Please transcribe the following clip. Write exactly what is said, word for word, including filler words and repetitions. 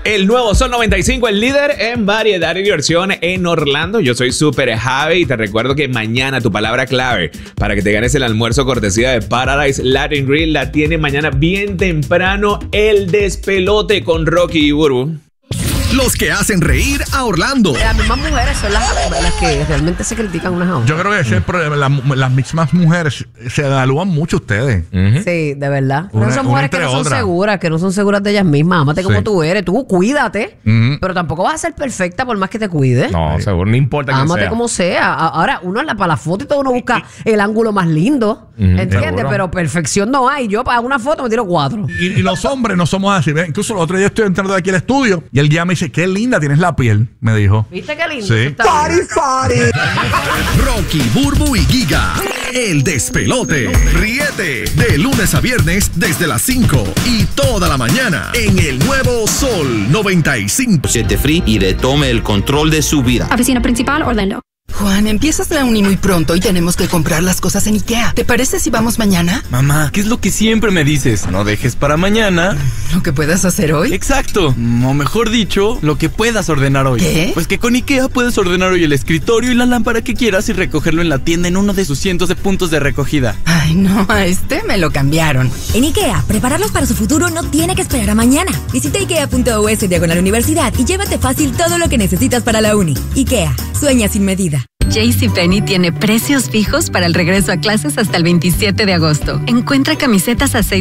El nuevo Sol noventa y cinco, el líder en variedad y diversión en Orlando. Yo soy Super Javi y te recuerdo que mañana tu palabra clave para que te ganes el almuerzo cortesía de Paradise Latin Grill la tiene mañana bien temprano, el despelote con Rocky y Burbu. Los que hacen reír a Orlando. Las mismas mujeres son las, las que realmente se critican unas a otras. Yo creo que ese es el problema. Las, las mismas mujeres se evalúan mucho ustedes. Uh-huh. Sí, de verdad. Una, no son mujeres que no son otra. seguras, que no son seguras de ellas mismas. Ámate sí. como tú eres. Tú cuídate, uh-huh. pero tampoco vas a ser perfecta por más que te cuides. No, seguro, no importa quién Ámate sea. como sea. Ahora, uno la, para la foto y todo, uno busca el ángulo más lindo. Uh-huh. ¿Entiendes? Seguro. Pero perfección no hay. Yo para una foto me tiro cuatro. Y, y los hombres no somos así. ¿Ves? Incluso el otro día estoy entrando de aquí al estudio y el guía me dice, qué linda tienes la piel, me dijo. ¿Viste qué lindo? Sí. Party, party. Rocky, Burbu y Giga. El despelote. Ríete de lunes a viernes desde las cinco y toda la mañana en el nuevo Sol noventa y cinco. Siete free y retome el control de su vida. Oficina principal, Orlando. Juan, empiezas la uni muy pronto y tenemos que comprar las cosas en IKEA. ¿Te parece si vamos mañana? Mamá, ¿qué es lo que siempre me dices? No dejes para mañana lo que puedas hacer hoy. Exacto, o mejor dicho, lo que puedas ordenar hoy. ¿Qué? Pues que con IKEA puedes ordenar hoy el escritorio y la lámpara que quieras y recogerlo en la tienda en uno de sus cientos de puntos de recogida. Ay, no, a este me lo cambiaron. En IKEA, prepararlos para su futuro no tiene que esperar a mañana. Visita ikea punto u s diagonal universidad y llévate fácil todo lo que necesitas para la uni. IKEA, sueña sin medida. JCPenney tiene precios fijos para el regreso a clases hasta el veintisiete de agosto. Encuentra camisetas a seis